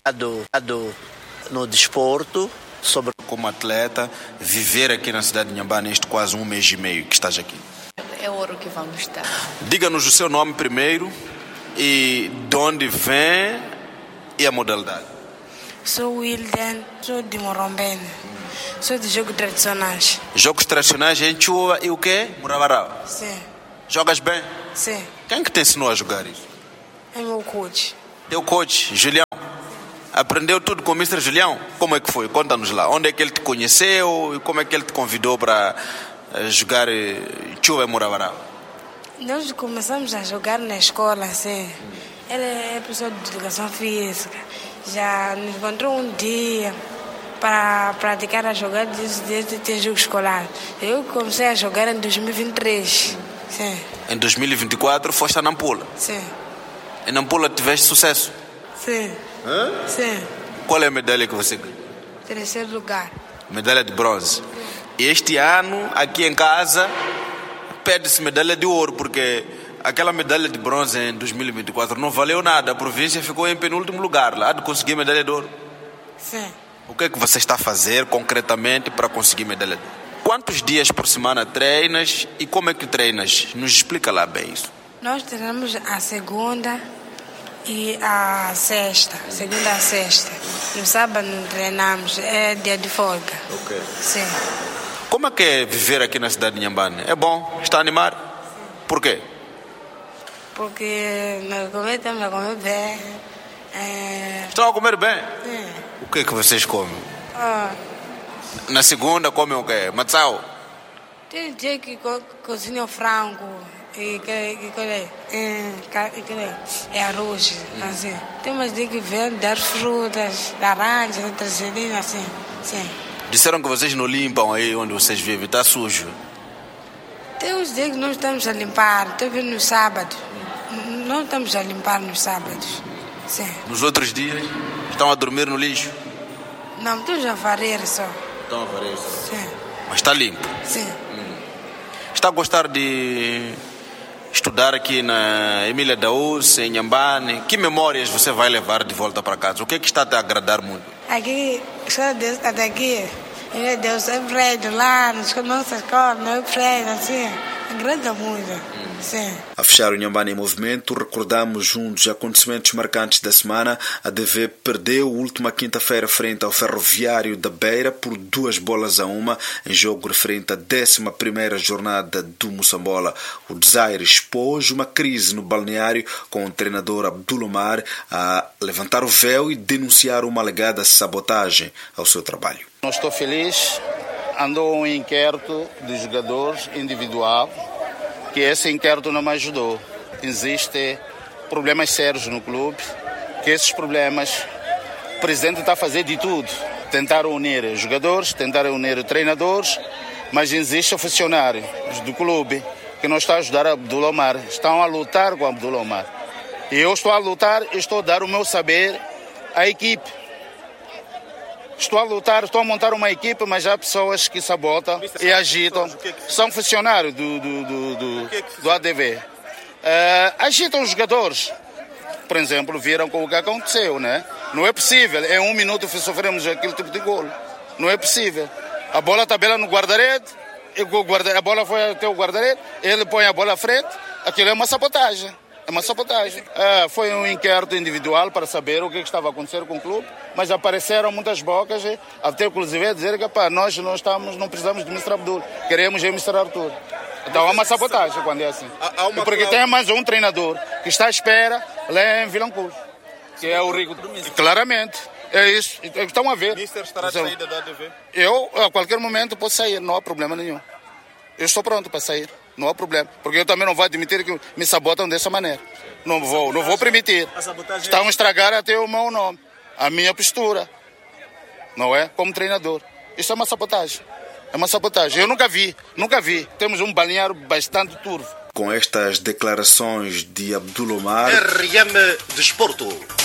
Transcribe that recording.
no desporto, sobre como atleta, viver aqui na cidade de Inhambane este quase 1 mês e meio que estás aqui. É ouro que vamos estar. Diga-nos o seu nome primeiro e de onde vem e a modalidade. Sou Wilden, sou de Morombene, sou de jogos tradicionais. Jogos tradicionais em Chua e o quê? Muravarau. Sim. Jogas bem? Sim. Quem que te ensinou a jogar isso? É meu coach. Teu coach, Julião. Aprendeu tudo com o Mr. Julião? Como é que foi? Conta-nos lá. Onde é que ele te conheceu e como é que ele te convidou para jogar Chua e Muravarau? Nós começamos a jogar na escola, assim. Ele é professor de educação física. Já nos encontrou um dia para praticar a jogada desde ter jogo escolar. Eu comecei a jogar em 2023. Sim. Em 2024 foste a Nampula? Sim. Em Nampula tiveste sucesso? Sim. Hã? Sim. Qual é a medalha que você ganhou? 3º lugar. Medalha de bronze. E este ano, aqui em casa, pede-se medalha de ouro, porque aquela medalha de bronze em 2024 não valeu nada. A província ficou em penúltimo lugar. Lá de conseguir medalha de ouro. Sim. O que é que você está a fazer concretamente para conseguir medalha de ouro? Quantos dias por semana treinas e como é que treinas? Nos explica lá bem isso. Nós treinamos a segunda e a sexta. Segunda a sexta. No sábado não treinamos, é dia de folga. Ok. Sim. Como é que é viver aqui na cidade de Inhambane? É bom? Está a animar? Por quê? Porque nós estamos a comer bem. Estão a comer bem? Sim. O que é que vocês comem? Ah, Na segunda comem o quê? Matzau? tem dia que cozinha frango e é arroz, assim. Tem mais dia que vem dar frutas, laranjas, tangerina, assim. Sim. Disseram que vocês não limpam aí onde vocês vivem, está sujo. Tem uns dias que nós estamos a limpar, teve no sábado. Não estamos a limpar nos sábados. Sim. Nos outros dias, estão a dormir no lixo? Não, estamos a varrer só. Estão a fazer isso. Sim. Mas está limpo. Sim. Está a gostar de estudar aqui na Emília Daúce, em Inhambane? Que memórias você vai levar de volta para casa? O que é que está a te agradar muito? Aqui, só Deus está daqui. Meu Deus, é prédio lá, nossa escola, não é prédio, assim. Agrada muito. Sim. A fechar o Inhambane em Movimento, recordamos um dos acontecimentos marcantes da semana. A DV perdeu última quinta-feira frente ao Ferroviário da Beira por 2-1 em jogo referente à 11ª jornada do Moçambola. O Desaire expôs uma crise no balneário com o treinador Abdul Omar a levantar o véu e denunciar uma alegada sabotagem ao seu trabalho. Não estou feliz. Andou um inquérito de jogadores individual, que esse inquérito não me ajudou. Existem problemas sérios no clube, que esses problemas o presidente está a fazer de tudo. Tentar unir jogadores, tentar unir treinadores, mas existem funcionários do clube que não estão a ajudar Abdul Omar, estão a lutar com Abdul Omar. E eu estou a lutar, estou a dar o meu saber à equipe. Estou a lutar, estou a montar uma equipe, mas há pessoas que sabotam e agitam. São funcionários do ADV. Agitam os jogadores. Por exemplo, viram com o que aconteceu, né? Não é possível. Em 1 minuto sofremos aquele tipo de golo. Não é possível. A bola está bela no guarda-rede, a bola foi até o guarda-rede, ele põe a bola à frente. Aquilo é uma sabotagem. É uma sabotagem. Foi um inquérito individual para saber o que estava a acontecer com o clube, mas apareceram muitas bocas, até inclusive dizer que nós não precisamos de Mr. Abdul, queremos o Mr. Arthur. Então é uma sabotagem quando é assim. Porque tem mais um treinador que está à espera lá em Vilanculo, que é o Rico. Claramente. É isso. Estão a ver. Mister estará de saída da ADV? Eu, a qualquer momento, posso sair, não há problema nenhum. Eu estou pronto para sair. Não há problema, porque eu também não vou admitir que me sabotam dessa maneira. Não vou permitir. Estão a estragar até o meu nome, a minha postura, não é? Como treinador. Isso é uma sabotagem. É uma sabotagem. Eu nunca vi. Temos um balneário bastante turvo. Com estas declarações de Abdul Omar, RM Desporto.